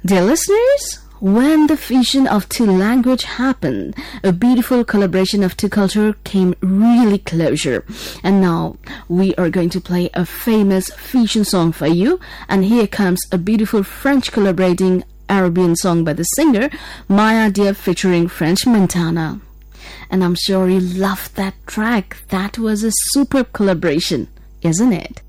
Dear listeners, when the fusion of two languages happened, a beautiful collaboration of two cultures came really closer. And now we are going to play a famous fusion song for you. And here comes a beautiful French collaborating Arabian song by the singer Maya Diab featuring French Montana. And I'm sure you loved that track. That was a superb collaboration, isn't it?